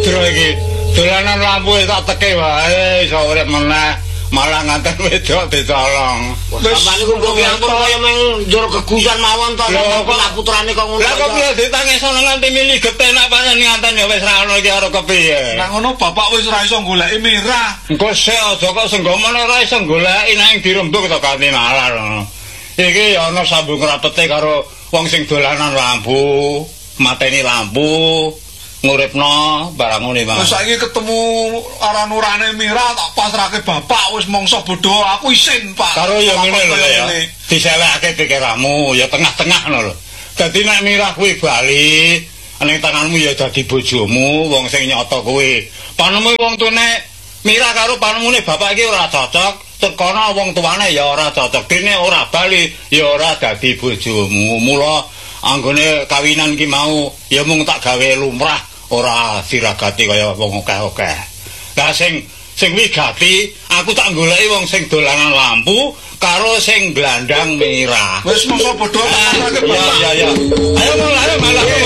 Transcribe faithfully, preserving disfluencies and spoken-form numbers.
Pedro iki. Dolanan lampu tak teke wae iso urip meneh. Malah nganten wedok dicolong. Sampeyan niku kok ngatur kaya meng njur kegusan mawon to kok putrane kok ngono. Lah kok kula ditangisono nganti mili getenak pancen nganten ya wis ra ono iki karo kepiye. Lah ngono bapak wis ra iso goleki Mira. Engko sik aja kok senggomono ora iso goleki nang dirembuk to kanthi nalar ngono. Iki ya ana sambung rapete karo wong sing dolanan lampu, mateni lampu. Nguripno barang ngene Bang. Wis saiki ketemu aran urane Mira tak pasrahke bapak wis mangsa bodho aku isin Pak. Karo ya ngene lho ya. Diselekake pikiranmu ya tengah-tengah ngono lho. Dadi nek Mira kuwi bali ning tanganmu ya dadi bojomu wong sing nyata kuwi. Panemu wong tune Mira karo panemune bapak iki ora cocok. Tekono wong tuane ya ora cocok. Dene ora bali ya ora dadi bojomu. Mula anggone kawinan ki mau ya mung tak gawe lumrah ora diragati kaya wong akeh-akeh. Lah sing sing wigati aku tak goleki wong sing dolanan lampu karo sing glandang Mira. Wis mongso bodho. Ya ya ya. Ayo malah malah